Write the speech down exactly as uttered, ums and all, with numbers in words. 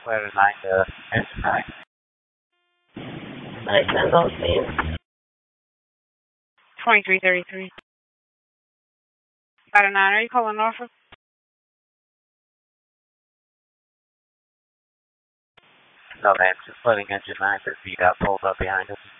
Flyer nine to engine nine. I send those names. twenty-three thirty-three. Flyer nine, are you calling Norfolk? No, man, just letting engine nine for feet out, pulled up behind us.